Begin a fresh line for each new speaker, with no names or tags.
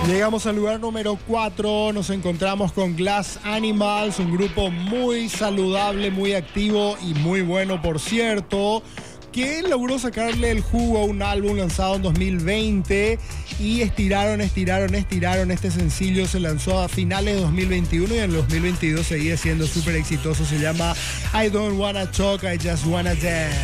Llegamos al lugar número 4, nos encontramos con Glass Animals, un grupo muy saludable, muy activo y muy bueno, por cierto, que logró sacarle el jugo a un álbum lanzado en 2020 y estiraron. Este sencillo se lanzó a finales de 2021 y en el 2022 seguía siendo súper exitoso. Se llama I Don't Wanna Talk, I Just Wanna Dance.